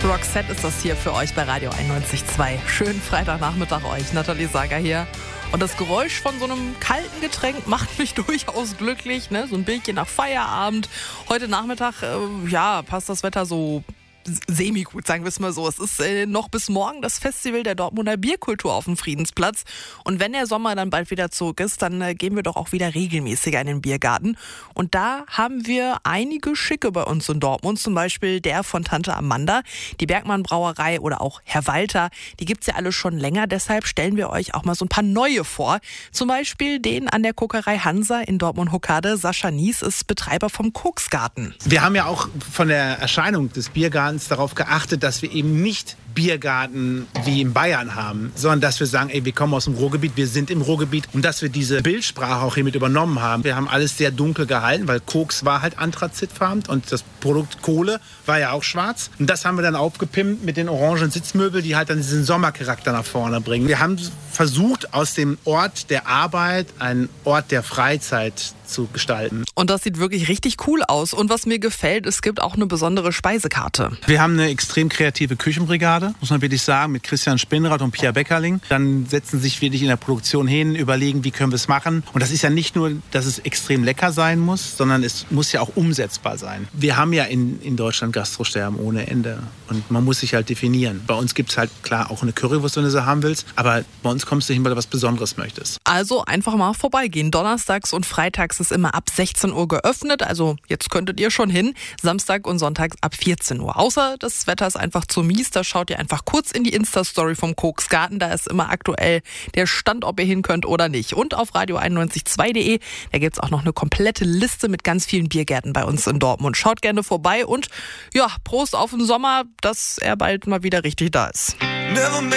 Roxette ist das hier für euch bei Radio 91.2. Schönen Freitagnachmittag euch, Nathalie Sager hier. Und das Geräusch von so einem kalten Getränk macht mich durchaus glücklich, ne? So ein Bildchen nach Feierabend. Heute Nachmittag, passt das Wetter so semi-gut, sagen wir es mal so. Es ist noch bis morgen das Festival der Dortmunder Bierkultur auf dem Friedensplatz. Und wenn der Sommer dann bald wieder zurück ist, dann gehen wir doch auch wieder regelmäßiger in den Biergarten. Und da haben wir einige Schicke bei uns in Dortmund. Zum Beispiel der von Tante Amanda, die Bergmann Brauerei oder auch Herr Walter. Die gibt's ja alle schon länger. Deshalb stellen wir euch auch mal so ein paar neue vor. Zum Beispiel den an der Kokerei Hansa in Dortmund-Hockade. Sascha Nies ist Betreiber vom Koksgarten. Wir haben ja auch von der Erscheinung des Biergartens darauf geachtet, dass wir eben nicht Biergarten wie in Bayern haben, sondern dass wir sagen, wir kommen aus dem Ruhrgebiet, wir sind im Ruhrgebiet und dass wir diese Bildsprache auch hier mit übernommen haben. Wir haben alles sehr dunkel gehalten, weil Koks war halt anthrazitfarben und das Produkt Kohle war ja auch schwarz. Und das haben wir dann aufgepimpt mit den orangen Sitzmöbeln, die halt dann diesen Sommercharakter nach vorne bringen. Wir haben versucht, aus dem Ort der Arbeit einen Ort der Freizeit zu gestalten. Und das sieht wirklich richtig cool aus. Und was mir gefällt, es gibt auch eine besondere Speisekarte. Wir haben eine extrem kreative Küchenbrigade, muss man wirklich sagen, mit Christian Spinnrad und Pia Beckerling. Dann setzen sich wirklich in der Produktion hin, überlegen, wie können wir es machen. Und das ist ja nicht nur, dass es extrem lecker sein muss, sondern es muss ja auch umsetzbar sein. Wir haben ja in Deutschland Gastrosterben ohne Ende. Und man muss sich halt definieren. Bei uns gibt es halt klar auch eine Currywurst, wenn du sie haben willst. Aber bei uns kommst du hin, weil du was Besonderes möchtest. Also einfach mal vorbeigehen. Donnerstags und freitags ist immer ab 16 Uhr geöffnet. Also jetzt könntet ihr schon hin. Samstag und sonntags ab 14 Uhr. Außer das Wetter ist einfach zu mies. Da schaut ihr einfach kurz in die Insta-Story vom Koksgarten. Da ist immer aktuell der Stand, ob ihr hin könnt oder nicht. Und auf radio912.de, da gibt's auch noch eine komplette Liste mit ganz vielen Biergärten bei uns in Dortmund. Schaut gerne vorbei und ja, Prost auf den Sommer, dass er bald mal wieder richtig da ist.